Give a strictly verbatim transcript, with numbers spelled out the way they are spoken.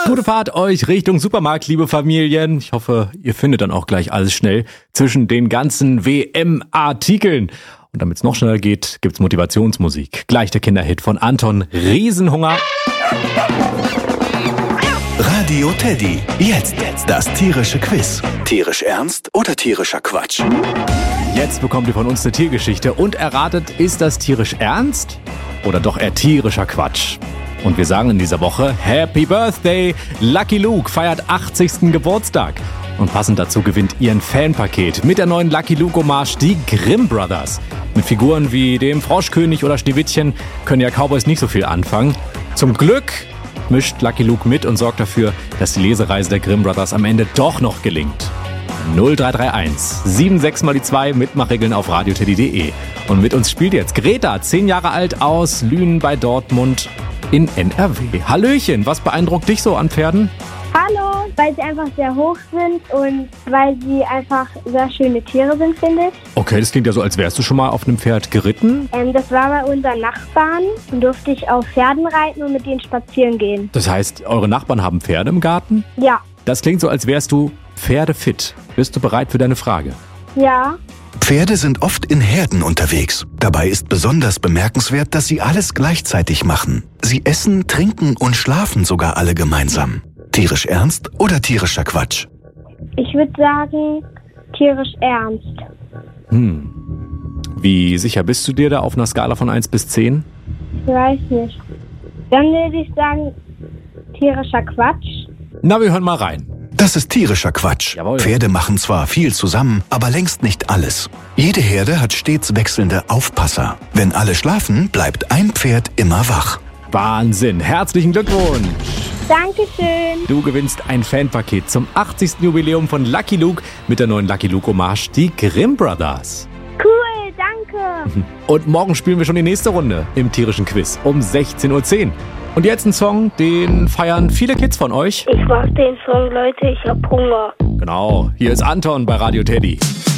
Gute Fahrt euch Richtung Supermarkt, liebe Familien. Ich hoffe, ihr findet dann auch gleich alles schnell zwischen den ganzen W M-Artikeln. Und damit es noch schneller geht, gibt's Motivationsmusik. Gleich der Kinderhit von Anton, Riesenhunger. Radio Teddy. Jetzt das tierische Quiz. Tierisch ernst oder tierischer Quatsch? Jetzt bekommt ihr von uns eine Tiergeschichte und erratet, ist das tierisch ernst oder doch eher tierischer Quatsch? Und wir sagen in dieser Woche Happy Birthday! Lucky Luke feiert achtzigsten Geburtstag. Und passend dazu gewinnt ihr ein Fanpaket mit der neuen Lucky Luke Hommage, die Grimm Brothers. Mit Figuren wie dem Froschkönig oder Schneewittchen können ja Cowboys nicht so viel anfangen. Zum Glück mischt Lucky Luke mit und sorgt dafür, dass die Lesereise der Grimm Brothers am Ende doch noch gelingt. null drei drei eins sieben sechs mal die zwei, Mitmachregeln auf radioteddy punkt de. Und mit uns spielt jetzt Greta, zehn Jahre alt, aus Lünen bei Dortmund in N R W. Hallöchen, was beeindruckt dich so an Pferden? Hallo, weil sie einfach sehr hoch sind und weil sie einfach sehr schöne Tiere sind, finde ich. Okay, das klingt ja so, als wärst du schon mal auf einem Pferd geritten. Ähm, das war bei unseren Nachbarn und durfte ich auf Pferden reiten und mit denen spazieren gehen. Das heißt, eure Nachbarn haben Pferde im Garten? Ja. Das klingt so, als wärst du pferdefit. Bist du bereit für deine Frage? Ja. Pferde sind oft in Herden unterwegs. Dabei ist besonders bemerkenswert, dass sie alles gleichzeitig machen. Sie essen, trinken und schlafen sogar alle gemeinsam. Tierisch ernst oder tierischer Quatsch? Ich würde sagen, tierisch ernst. Hm. Wie sicher bist du dir da auf einer Skala von eins bis zehn? Ich weiß nicht. Dann würde ich sagen, tierischer Quatsch. Na, wir hören mal rein. Das ist tierischer Quatsch. Jawohl. Pferde machen zwar viel zusammen, aber längst nicht alles. Jede Herde hat stets wechselnde Aufpasser. Wenn alle schlafen, bleibt ein Pferd immer wach. Wahnsinn. Herzlichen Glückwunsch. Dankeschön. Du gewinnst ein Fanpaket zum achtzigsten Jubiläum von Lucky Luke mit der neuen Lucky Luke Hommage, die Grimm Brothers. Cool, danke. Und morgen spielen wir schon die nächste Runde im tierischen Quiz um sechzehn Uhr zehn. Und jetzt ein Song, den feiern viele Kids von euch. Ich mag den Song, Leute, ich hab Hunger. Genau, hier ist Anton bei Radio Teddy.